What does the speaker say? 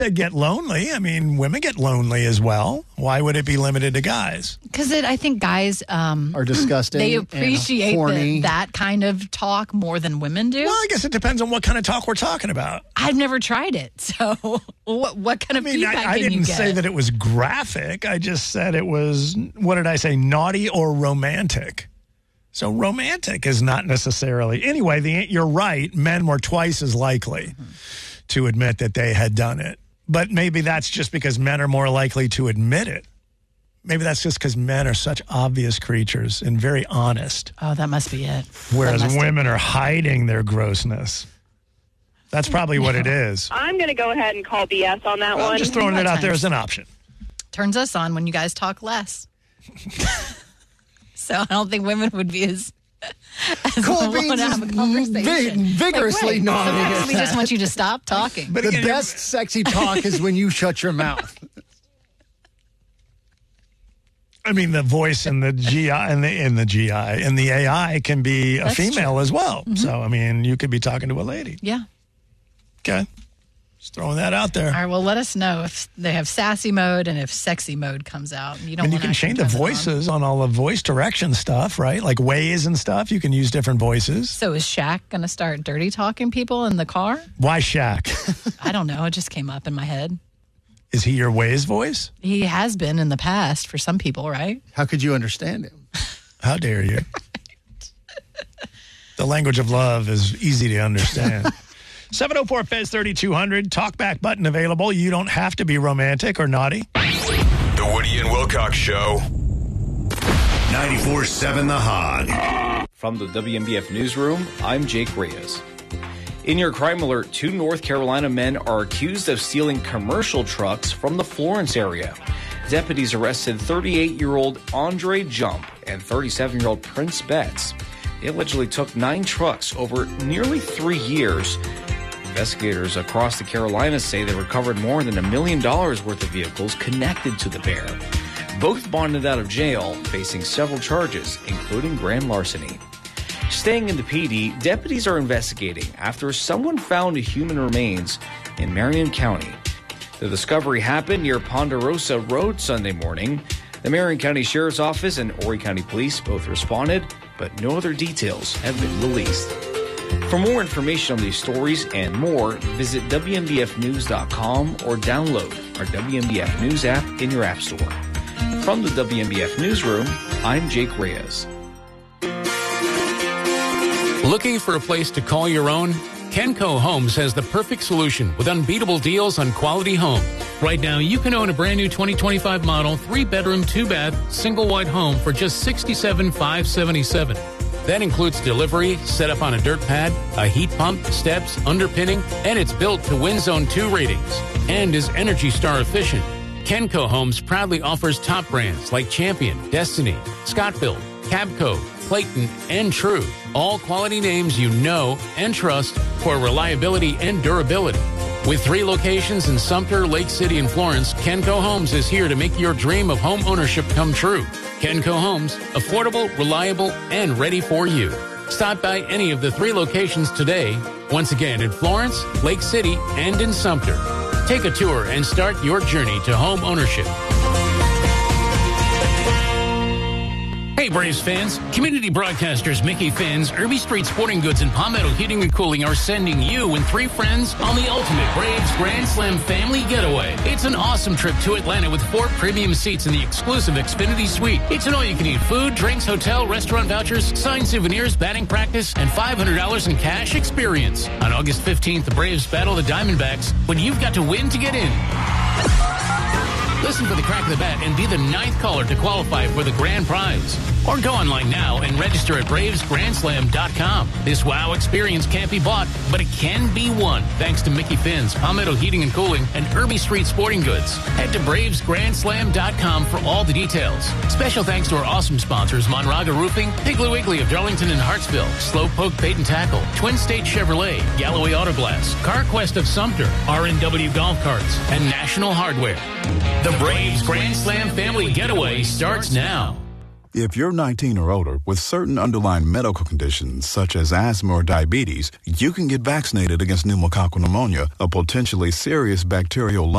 They get lonely. I mean, women get lonely as well. Why would it be limited to guys? Because I think guys are disgusting. They appreciate horny. that kind of talk more than women do. Well, I guess it depends on what kind of talk we're talking about. I've never tried it. So what kind of feedback I can you didn't get? say that it was graphic. I just said it was, what did I say, naughty or romantic. So romantic is not necessarily. Anyway, you're right. Men were twice as likely to admit that they had done it. But maybe that's just because men are more likely to admit it. Maybe that's just because men are such obvious creatures and very honest. Oh, that must be it. Whereas women are hiding their grossness. That's probably what it is. I'm going to go ahead and call BS on that one. I'm just throwing it out there as an option. Turns us on when you guys talk less. So I don't think women would be as Cool Beans want to have a conversation. Vigorously nodding. Sometimes we just want you to stop talking. But the best sexy talk is when you shut your mouth. I mean, the voice and the GI and the AI can be a female as well. Mm-hmm. So, I mean, you could be talking to a lady. Yeah. Okay. Just throwing that out there. All right, well, let us know if they have sassy mode and if sexy mode comes out. You don't. And you can change the voices on all the voice direction stuff, right? Like Waze and stuff. You can use different voices. So is Shaq going to start dirty talking people in the car? Why Shaq? I don't know. It just came up in my head. Is he your Waze voice? He has been in the past for some people, right? How could you understand him? How dare you? The language of love is easy to understand. 704-FEZ-3200, talkback button available. You don't have to be romantic or naughty. The Woody and Wilcox Show. 94.7 The Hog. From the WMBF Newsroom, I'm Jake Reyes. In your crime alert, 2 North Carolina men are accused of stealing commercial trucks from the Florence area. Deputies arrested 38-year-old Andre Jump and 37-year-old Prince Betts. They allegedly took 9 trucks over nearly 3 years. Investigators across the Carolinas say they recovered more than $1 million worth of vehicles connected to the pair. Both bonded out of jail, facing several charges, including grand larceny. Staying in the PD, deputies are investigating after someone found human remains in Marion County. The discovery happened near Ponderosa Road Sunday morning. The Marion County Sheriff's Office and Horry County Police both responded, but no other details have been released. For more information on these stories and more, visit WMBFnews.com or download our WMBF News app in your app store. From the WMBF Newsroom, I'm Jake Reyes. Looking for a place to call your own? Kenco Homes has the perfect solution with unbeatable deals on quality homes. Right now, you can own a brand new 2025 model, 3-bedroom, 2-bath, single wide home for just $67,577. That includes delivery, set up on a dirt pad, a heat pump, steps, underpinning, and it's built to Wind Zone 2 ratings and is Energy Star efficient. Kenco Homes proudly offers top brands like Champion, Destiny, Scott-Built, Cabco, Clayton, and True. All quality names you know and trust for reliability and durability. With 3 locations in Sumter, Lake City, and Florence, Kenco Homes is here to make your dream of home ownership come true. Kenco Homes, affordable, reliable, and ready for you. Stop by any of the 3 locations today. Once again, in Florence, Lake City, and in Sumter. Take a tour and start your journey to home ownership. Hey, Braves fans. Community broadcasters Mickey Finn's, Irby Street Sporting Goods, and Palmetto Heating and Cooling are sending you and 3 friends on the ultimate Braves Grand Slam family getaway. It's an awesome trip to Atlanta with 4 premium seats in the exclusive Xfinity Suite. It's an all-you-can-eat food, drinks, hotel, restaurant vouchers, signed souvenirs, batting practice, and $500 in cash experience. On August 15th, the Braves battle the Diamondbacks when you've got to win to get in. Listen for the crack of the bat and be the 9th caller to qualify for the grand prize. Or go online now and register at BravesGrandSlam.com. This wow experience can't be bought, but it can be won. Thanks to Mickey Finn's, Palmetto Heating and Cooling, and Irby Street Sporting Goods. Head to BravesGrandSlam.com for all the details. Special thanks to our awesome sponsors, Monraga Roofing, Piggly Wiggly of Darlington and Hartsville, Slowpoke Bait and Tackle, Twin State Chevrolet, Galloway Auto Glass, CarQuest of Sumter, RNW Golf Carts, and National Hardware. The Braves Grand Slam Family Getaway starts now. If you're 19 or older with certain underlying medical conditions such as asthma or diabetes, you can get vaccinated against pneumococcal pneumonia, a potentially serious bacterial lung